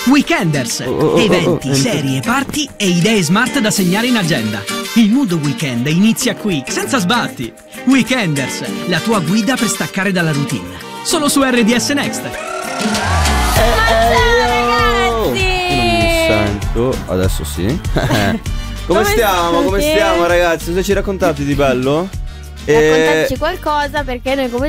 Weekenders, eventi, serie, party e idee smart da segnare in agenda. Il mood weekend inizia qui, senza sbatti. Weekenders, la tua guida per staccare dalla routine. Solo su RDS Next. Io non mi sento. Adesso sì. Come stiamo ragazzi? Cosa ci raccontate di bello? Raccontateci qualcosa, perché noi come